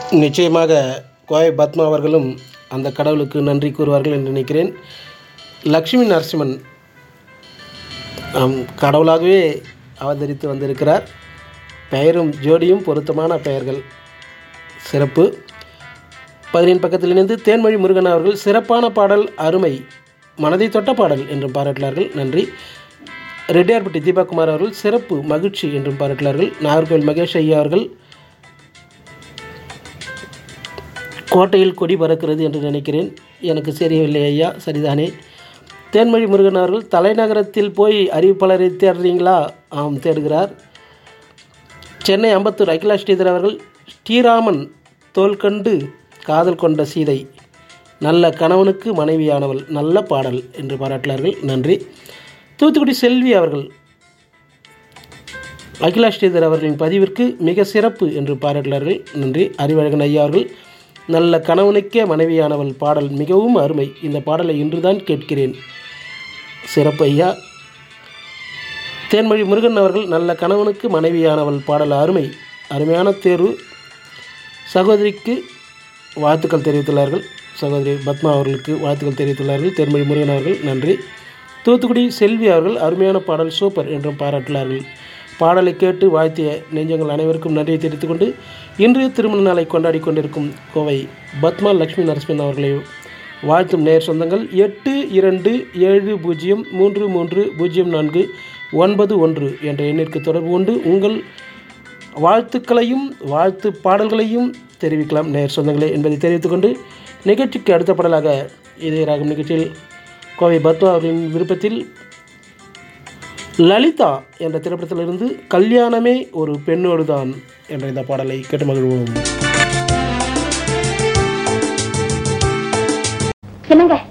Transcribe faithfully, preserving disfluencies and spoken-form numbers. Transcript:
நிச்சயமாக கோவை பத்மா அவர்களும் அந்த கடவுளுக்கு நன்றி கூறுவார்கள் என்று நினைக்கிறேன். லக்ஷ்மி நரசிம்மன் கடவுளாகவே அவதரித்து வந்திருக்கிறார். பெயரும் ஜோடியும் பொருத்தமான பெயர்கள், சிறப்பு. பதினேழு பக்கத்தில் இணைந்து தேன்மொழி முருகன் அவர்கள் சிறப்பான பாடல், அருமை, மனதை தொட்ட பாடல் என்றும் பாராட்டினார்கள், நன்றி. ரெட்டியார்பட்டி தீபாகுமார் அவர்கள் சிறப்பு, மகிழ்ச்சி என்றும் பாராட்டினார்கள். நாகர்கோவில் மகேஷ் ஐயா அவர்கள் கோட்டையில் கொடி பறக்கிறது என்று நினைக்கிறேன், எனக்கு தெரியவில்லை ஐயா, சரிதானே. தேன்மொழி முருகன் அவர்கள் தலைநகரத்தில் போய் அறிவிப்பாளரை தேடுறீங்களா? ஆம், தேடுகிறார். சென்னை அம்பத்தூர் அகிலா ஸ்ரீதர் அவர்கள் ஸ்ரீராமன் தோல் கண்டு காதல் கொண்ட சீதை, நல்ல கணவனுக்கு மனைவியானவள், நல்ல பாடல் என்று பாராட்டினார்கள், நன்றி. தூத்துக்குடி செல்வி அவர்கள் அகிலா ஸ்ரீதர் அவர்களின் பதிவிற்கு மிக சிறப்பு என்று பாராட்டினார்கள், நன்றி. அறிவழகன் ஐயா அவர்கள் நல்ல கணவனுக்கே மனைவியானவள் பாடல் மிகவும் அருமை, இந்த பாடலை இன்றுதான் கேட்கிறேன், சிறப்பு ஐயா. தேன்மொழி முருகன் அவர்கள் நல்ல கணவனுக்கு மனைவியானவள் பாடல் அருமை, அருமையான தேர்வு, சகோதரிக்கு வாழ்த்துக்கள் தெரிவித்துள்ளார்கள். சகோதரி பத்மா அவர்களுக்கு வாழ்த்துக்கள் தெரிவித்துள்ளார்கள் தேன்மொழி முருகன் அவர்கள், நன்றி. தூத்துக்குடி செல்வி அவர்கள் அருமையான பாடல், சூப்பர் என்றும் பாராட்டினார்கள். பாடலை கேட்டு வாழ்த்திய நெஞ்சங்கள் அனைவருக்கும் நன்றியை தெரிவித்துக் கொண்டு இன்று திருமண நாளை கொண்டாடி கொண்டிருக்கும் கோவை பத்மா லக்ஷ்மி நரசிம்மன் அவர்களை வாழ்த்தும் நேர் சொந்தங்கள் எட்டு இரண்டு ஏழு பூஜ்ஜியம் மூன்று மூன்று பூஜ்ஜியம் நான்கு ஒன்பது ஒன்று என்ற எண்ணிற்கு தொடர்பு கொண்டு உங்கள் வாழ்த்துக்களையும் வாழ்த்து பாடல்களையும் தெரிவிக்கலாம் நேர் சொந்தங்களே என்பதை தெரிவித்துக்கொண்டு நிகழ்ச்சிக்கு அடுத்த பாடலாக இதே ராகம் நிகழ்ச்சியில் கோவை பத்மா அவர்களின் விருப்பத்தில் லலிதா என்ற திரைப்படத்திலிருந்து கல்யாணமே ஒரு பெண்ணோடு தான் என்ற இந்த பாடலை கேட்டு மகிழ்வோம். என்னங்க